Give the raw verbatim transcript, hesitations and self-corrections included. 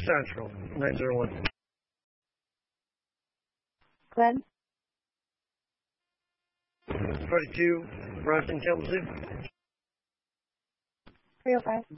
Central, nine zero one. Glenn? forty-two, Brockton, Kalamazoo. three oh five.